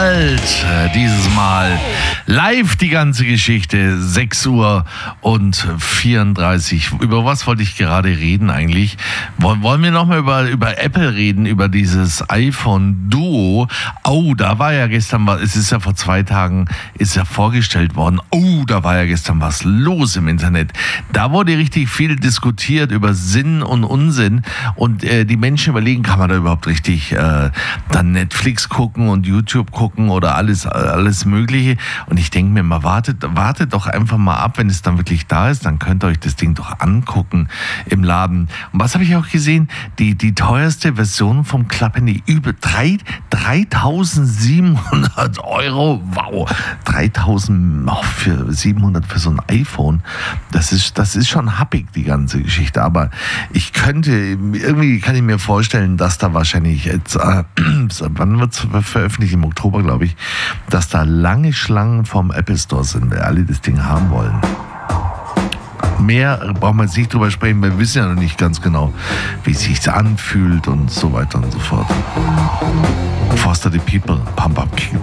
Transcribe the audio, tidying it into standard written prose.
Welt. Dieses Mal live die ganze Geschichte, 6 Uhr und 34. Über was wollte ich gerade reden eigentlich? Wollen wir nochmal über Apple reden, über dieses iPhone Duo? Oh, da war ja gestern was, es ist ja vor 2 Tagen, ist ja vorgestellt worden. Oh, da war ja gestern was los im Internet. Da wurde richtig viel diskutiert über Sinn und Unsinn und die Menschen überlegen, kann man da überhaupt richtig dann Netflix gucken und YouTube gucken oder alles Mögliche. Und ich denke mir mal, wartet doch einfach mal ab, wenn es dann wirklich da ist, dann könnt ihr euch das Ding doch angucken im Laden. Und was habe ich auch gesehen? Die teuerste Version vom Club Handy über 3.700 Euro. Wow, 3.000 für 700 für so ein iPhone. Das ist schon happig, die ganze Geschichte. Aber irgendwie kann ich mir vorstellen, dass da wahrscheinlich jetzt, wann wird es veröffentlicht? Im Oktober, glaube ich, dass da lange Schlangen vom Apple Store sind, weil alle das Ding haben wollen. Mehr braucht man jetzt nicht drüber sprechen, weil wir wissen ja noch nicht ganz genau, wie es sich anfühlt und so weiter und so fort. Foster the People, Pump Up Kicks.